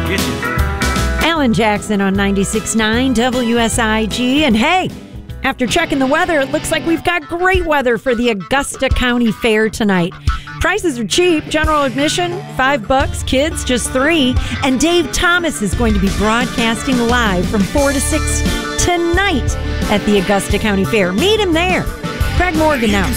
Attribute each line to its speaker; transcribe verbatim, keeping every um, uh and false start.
Speaker 1: Get you.
Speaker 2: Alan Jackson on ninety-six point nine W S I G. And hey, after checking the weather, it looks like we've got great weather for the Augusta County Fair tonight. Prices are cheap. General admission, five bucks. Kids, just three. And Dave Thomas is going to be broadcasting live from four to six tonight at the Augusta County Fair. Meet him there. Craig Morgan now.